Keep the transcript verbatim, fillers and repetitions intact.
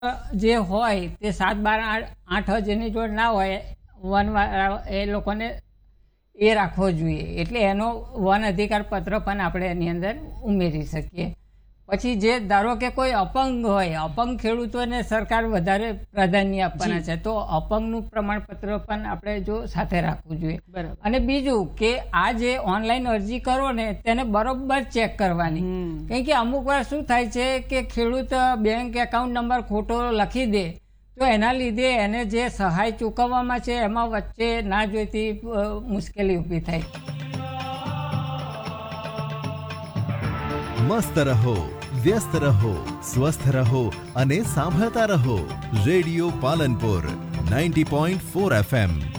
જે હોય તે સાત બાર આઠ જેની જોડ ના હોય વન એ લોકોને એ રાખવો જોઈએ, એટલે એનો વન અધિકાર પત્ર પણ આપણે એની અંદર ઉમેરી શકીએ. પછી જે ધારો કે કોઈ અપંગ હોય, અપંગ ખેડૂતોને સરકાર વધારે પ્રાધાન્ય આપવાના છે, તો અપંગનું પ્રમાણપત્ર પણ આપણે જો સાથે રાખવું જોઈએ. બરાબર. અને બીજું કે આ જે ઓનલાઈન અરજી કરો ને તેને બરોબર ચેક કરવાની, કારણ કે અમુક વાર શું થાય છે કે ખેડૂત બેંક એકાઉન્ટ નંબર ખોટો લખી દે તો એના લીધે એને જે સહાય ચૂકવવામાં છે એમાં વચ્ચે ના જોઈતી મુશ્કેલી ઊભી થાય. મસ્ત રહો, વ્યસ્ત રહો, સ્વસ્થ રહો અને સાંભળતા રહો radio Palanpur ninety point four F M.